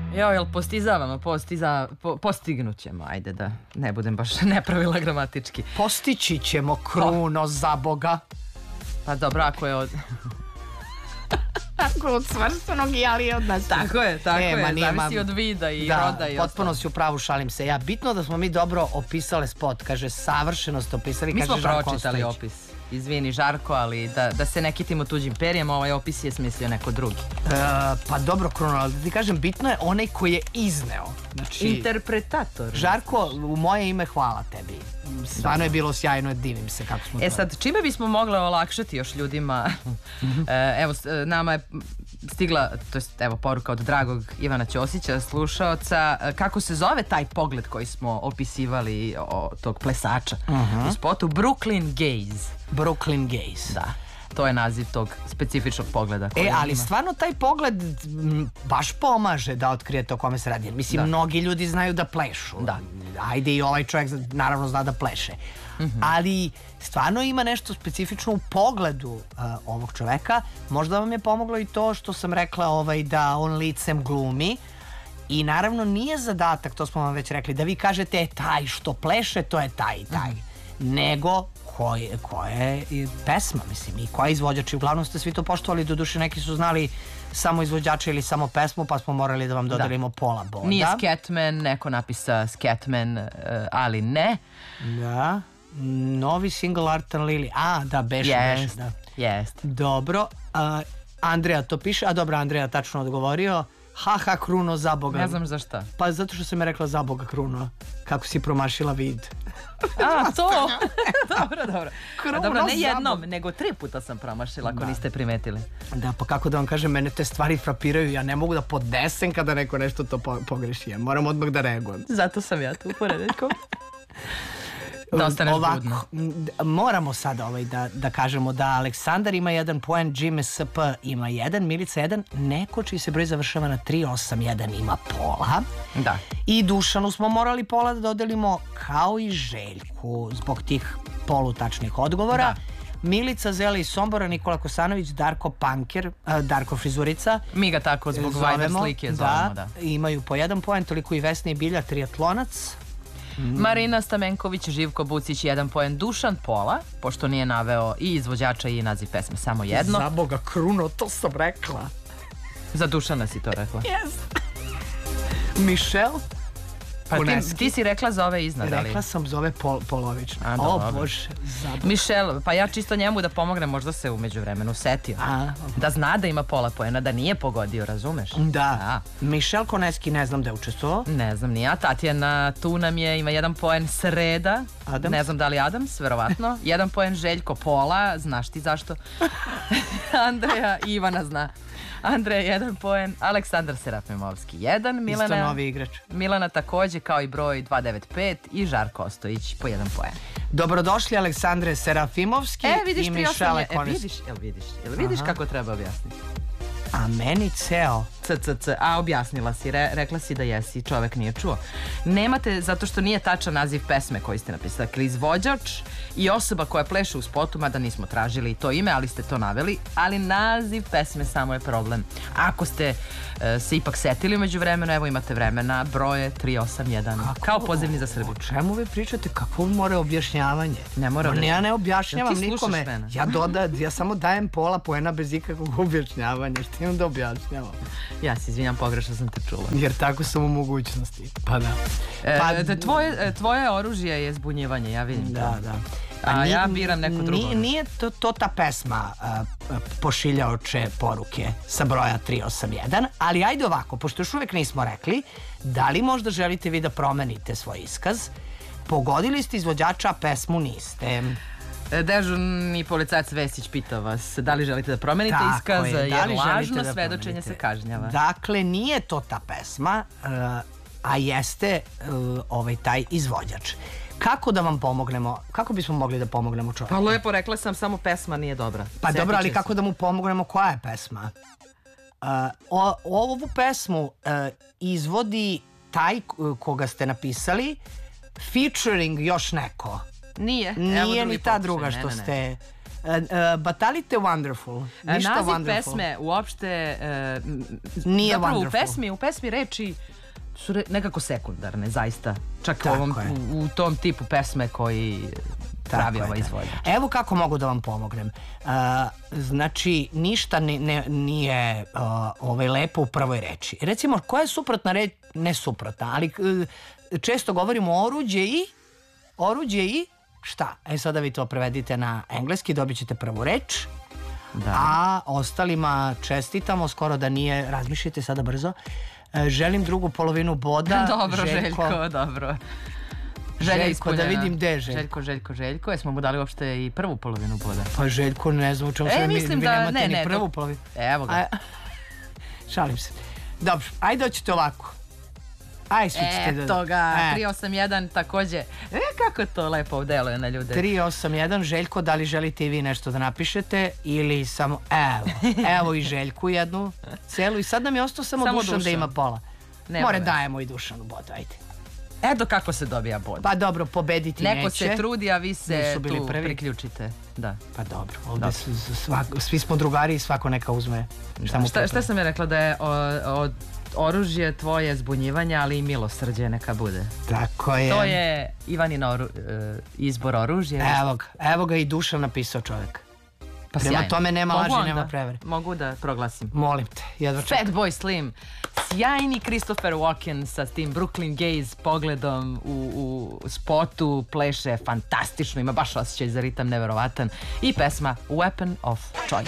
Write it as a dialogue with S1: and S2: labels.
S1: Jel postizavamo, postignut ćemo, ajde da ne budem baš nepravila gramatički.
S2: Postići ćemo, Kruno, za Boga.
S1: Pa dobro, ako je od...
S2: Ako od svrstanog i ali od nas.
S1: Tako je, zavisi od vida i roda i
S2: ostalo. Potpuno si u pravu, šalim se. Bitno da smo mi dobro opisale spot, kaže, savršeno ste opisali,
S1: mi
S2: kaže Žarko Ostojić.
S1: Mi smo pročitali opis. Izvini Žarko, ali da se ne kitimo tuđim perijem, ovaj opis je smislio neko drugi.
S2: Pa dobro, Kruno, ali da ti kažem, bitno je onaj koji je izneo. Znači,
S1: interpretator.
S2: Žarko, u moje ime hvala tebi. Stvarno je bilo sjajno, divim se kako smo to.
S1: Sad, čime bismo mogli olakšati još ljudima? Evo, nama je stigla, to jest, evo, poruka od dragog Ivana Ćosića, slušaoca, kako se zove taj pogled koji smo opisivali tog plesača u spotu? Brooklyn Gaze.
S2: Brooklyn Gaze.
S1: Da. To je naziv tog specifičnog pogleda.
S2: Ali stvarno taj pogled baš pomaže da otkrijete o kome se radi. Mislim, mnogi ljudi znaju da plešu.
S1: Da.
S2: Ajde, i ovaj čovjek naravno zna da pleše. Ali stvarno ima nešto specifično u pogledu ovog čoveka. Možda vam je pomoglo i to što sam rekla da on licem glumi. I naravno nije zadatak, to smo vam već rekli, da vi kažete taj što pleše, to je taj i taj. Nego koja je pesma, mislim, i koja je izvođač. I uglavnom ste svi to poštovali, doduše neki su znali samo izvođača ili samo pesmu, pa smo morali da vam dodelimo pola boda.
S1: Nije Scatman, neko napisa Scatman, ali ne.
S2: Da, novi single Artan Lili. Da, beše, da.
S1: Jest.
S2: Dobro, Andreja to piše, a dobro, Andreja tačno odgovorio. Haha, Kruno, za Boga.
S1: Ne znam za šta.
S2: Pa zato što sam je rekla za Boga, Kruno. Kako si promašila vid.
S1: To! Dobro. Dobro, ne jednom, nego 3 puta sam promašila, ako niste primetili.
S2: Da, pa kako da vam kažem, mene te stvari frapiraju, ja ne mogu da podnesem kada neko nešto to pogreši. Ja moram odmah da reagujem.
S1: Zato sam ja tu poredetkom. Da ostaneš budno.
S2: Moramo sada da kažemo da Aleksandar ima 1 poen, Jimmy SP ima 1, Milica 1, neko čiji se broj završava na 381 ima pola.
S1: Da.
S2: I Dušanu smo morali pola da dodelimo, kao i Željku, zbog tih polutačnih odgovora.
S1: Da.
S2: Milica Zela iz Sombora, Nikola Kosanović, Darko Panker, Darko Frizurica.
S1: Mi ga tako zbog Viber slike zovemo, da.
S2: Imaju po 1 poen, toliko i Vesna i Bilja, triatlonac.
S1: Marina Stamenković, Živko Bucić 1 poen, Dušan pola, pošto nije naveo i izvođača i naziv pesme, samo jedno.
S2: Za Boga, Kruno, to sam rekla.
S1: Za Dušana si to rekla.
S2: Yes. Michelle?
S1: Pa ti si rekla za ove iznad, ali...
S2: Rekla sam za ove polovično. O Bože, zaboga.
S1: Michelle, pa ja čisto njemu da pomognem, možda se umeđu vremenu setio. Da zna da ima pola poena, da nije pogodio, razumeš?
S2: Da. Michelle Koneski, ne znam da je učestvovao.
S1: Ne znam ni ja. Tatjana tu nam je, ima 1 poen, Sreda.
S2: Adams?
S1: Ne znam da li Adams, verovatno. 1 poen, Željko pola, znaš ti zašto. Andreja i Ivana zna. Andreja 1 poen, Aleksandar Serafimovski 1,
S2: Isto novi igrač.
S1: Milana takođe kao i broj 295 i Žarko Ostojić po 1 poen.
S2: Dobrodošli Aleksandre Serafimovski i Mišele Koneski.
S1: Vidiš kako treba objasniti?
S2: A meni ceo.
S1: Objasnila si, rekla si da jesi, čovek nije čuo. Nemate, zato što nije tačan naziv pesme koji ste napisali. Dakle, izvođač i osoba koja pleše u spotu, mada nismo tražili to ime, ali ste to naveli, ali naziv pesme samo je problem. Ako ste se ipak setili umeđu vremenu, evo imate vremena, broje 381. Kao pozivni za Srbiju.
S2: O čemu vi pričate? Kako mora objašnjavanje?
S1: Ne mora.
S2: Ja ne objašnjavam nikome. Ja samo dajem pola poena bez ikakvog objašnjavanja. Što imam da objašnjavam?
S1: Ja se izvinjam, pogrešno sam te čula.
S2: Jer tako sam u mogućnosti. Pa da.
S1: Tvoje oružje je zbunjivanje, ja vidim.
S2: Da.
S1: A ja biram neko drugo.
S2: Nije to ta pesma pošiljaoče poruke sa broja 381, ali ajde ovako, pošto još uvek nismo rekli, da li možda želite vi da promenite svoj iskaz? Pogodili ste izvođača, a pesmu niste.
S1: Dežurni policajac Vesić pita vas da li želite da promenite iskaz, jer lažno svedočenje se kažnjava. Dakle,
S2: nije to ta pesma, a jeste taj izvođač. Kako da vam pomognemo? Kako bismo mogli da pomognemo čovjeku?
S1: Pa lepo, rekla sam, samo pesma nije dobra.
S2: Pa dobro, ali kako da mu pomognemo? Koja je pesma? Ovu pesmu izvodi taj koga ste napisali, featuring još neko.
S1: Nije
S2: ni ta druga što ste Batalite Wonderful. Ništa
S1: Naziv
S2: Wonderful.
S1: pesme uopšte
S2: Nije
S1: zapravo
S2: Wonderful.
S1: u pesmi reči su nekako sekundarne, zaista. Čak
S2: Tako je.
S1: u tom tipu pesme koji pravi ovaj izvođač.
S2: Evo kako mogu da vam pomognem. Znači, ništa nije lepo u prvoj reči. Recimo, koja je suprotna reč? Ne suprotna, ali često govorimo oruđe i šta? Sada vi to prevedite na engleski, dobit ćete prvu reč.
S1: Da.
S2: A ostalima čestitamo, skoro da nije, razmišljajte sada brzo. Želim drugu polovinu boda.
S1: Dobro, Željko, dobro.
S2: Željko, da vidim gde je Željko.
S1: Željko, jesmo mu dali uopšte i prvu polovinu boda?
S2: Pa Željko, ne znam u čemu se
S1: mislim
S2: vi
S1: da
S2: nemate ni prvu
S1: to...
S2: polovinu.
S1: Evo ga.
S2: Šalim se. Dobro, ajde doćete ovako. Ajde, svičite.
S1: Eto ga, 381 takođe. Kako to lepo deluje na ljude.
S2: 381, Željko, da li želite i vi nešto da napišete ili samo, evo i Željku jednu celu i sad nam je ostao samo Dušan da ima pola. More dajemo i Dušanu bodu, ajde.
S1: Eto kako se dobija bod.
S2: Pa dobro, pobediti neće.
S1: Neko se trudi, a vi se tu priključite. Da.
S2: Pa dobro, ovde svi smo drugari i svako neka uzme šta mu potrebno.
S1: Šta sam ja rekla da je oružje tvoje zbunjivanja, ali i milosrđe neka bude.
S2: Tako je.
S1: To je Ivanina izbor oružja.
S2: Evo ga i Dušan napisao čovjek.
S1: Pa
S2: prema tome nema laži, nema prevere.
S1: Mogu da proglasim.
S2: Molim te, jedva čekam.
S1: Fatboy Slim, sjajni Christopher Walken sa tim Brooklyn Gaze pogledom u spotu, pleše fantastično, ima baš osjećaj za ritam neverovatan i pesma Weapon of Choice.